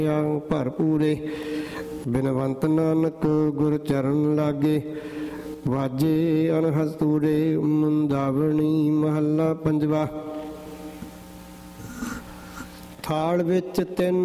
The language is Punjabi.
ਭਰਪੂਰੇ। ਬਿਨਵੰਤ ਨਾਨਕ ਗੁਰ ਚਰਨ ਲਾਗੇ, ਵਾਜੇ ਅਨਹਦ ਤੂਰੇ। ਮੁੰਦਾਵਣੀ ਮਹੱਲਾ ਪੰਜਵਾ। ਥਾਲ ਵਿੱਚ ਤਿੰਨ